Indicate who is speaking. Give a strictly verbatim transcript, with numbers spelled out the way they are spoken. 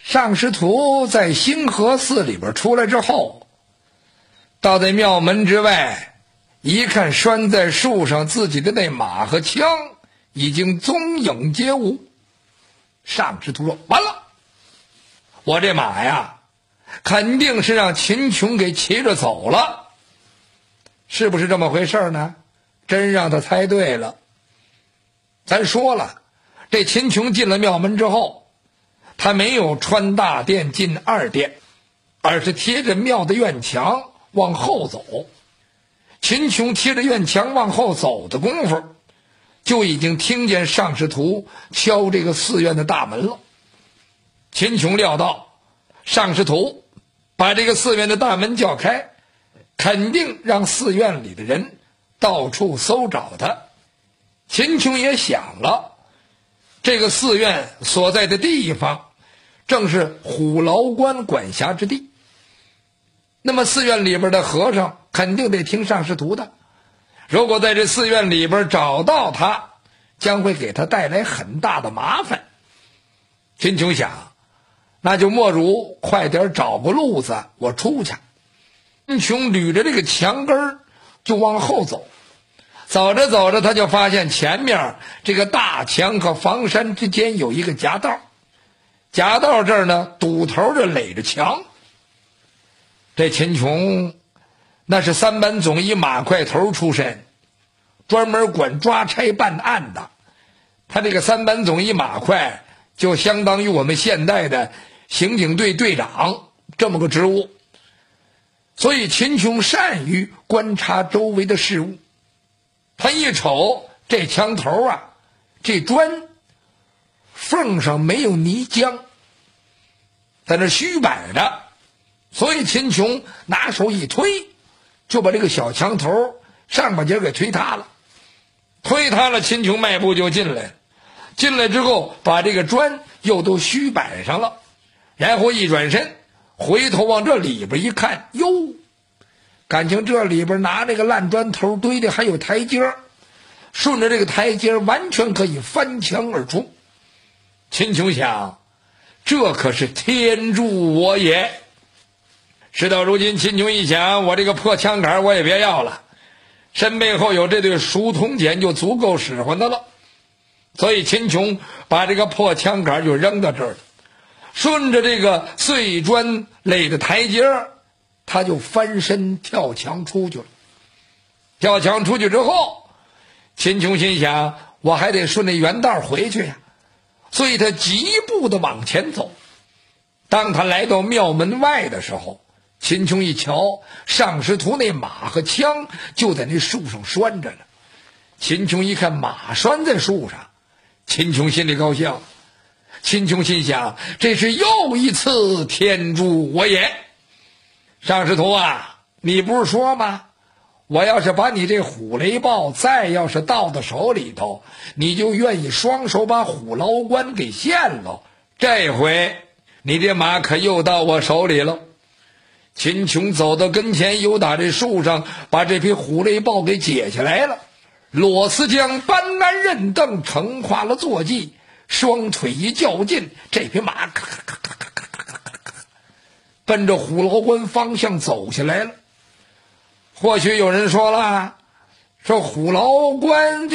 Speaker 1: 上师徒在兴和寺里边出来之后，到在庙门之外，一看拴在树上自己的那马和枪已经踪影皆无。上师徒说：完了，我这马呀肯定是让秦琼给骑着走了。是不是这么回事呢？真让他猜对了。咱说了，这秦琼进了庙门之后，他没有穿大殿进二殿，而是贴着庙的院墙往后走。秦琼贴着院墙往后走的功夫，就已经听见上师徒敲这个寺院的大门了。秦琼料到上师徒把这个寺院的大门叫开，肯定让寺院里的人到处搜找他。秦琼也想了，这个寺院所在的地方正是虎牢关管辖之地，那么寺院里边的和尚肯定得听上师徒的，如果在这寺院里边找到他，将会给他带来很大的麻烦。秦琼想，那就莫如快点找个路子我出去。秦琼捋着这个墙根就往后走，走着走着他就发现前面这个大墙和房山之间有一个夹道，夹道这儿呢堵头着垒着墙。这秦琼那是三班总医马块头出身，专门管抓差办案的。他这个三班总医马块就相当于我们现代的刑警队队长这么个职务，所以秦琼善于观察周围的事物。他一瞅这墙头啊，这砖缝上没有泥浆，在那虚摆着，所以秦琼拿手一推，就把这个小墙头上半截给推塌了。推塌了，秦琼迈步就进来了。进来之后把这个砖又都虚摆上了，然后一转身回头往这里边一看，哟，感情这里边拿这个烂砖头堆的还有台阶，顺着这个台阶完全可以翻墙而出。秦琼想，这可是天助我也。事到如今，秦琼一想，我这个破枪杆我也别要了，身背后有这对熟铜锏就足够使唤的了。所以秦琼把这个破枪杆就扔到这儿了，顺着这个碎砖垒的台阶，他就翻身跳墙出去了。跳墙出去之后，秦琼心想，我还得顺着原道回去呀，所以他疾步的往前走。当他来到庙门外的时候，秦琼一瞧，上师徒那马和枪就在那树上拴着呢。秦琼一看马拴在树上，秦琼心里高兴。秦琼心想，这是又一次天助我也。上师徒啊，你不是说吗，我要是把你这虎雷豹再要是到到手里头，你就愿意双手把虎牢关给献了。这回你这马可又到我手里了。秦琼走到跟前，又打这树上把这匹虎雷豹给解下来了。裸丝将搬鞍认凳，乘化了坐骑，双腿一较劲，这匹马咔咔咔咔咔咔咔咔奔着虎牢关方向走下来了。或许有人说了，说虎牢关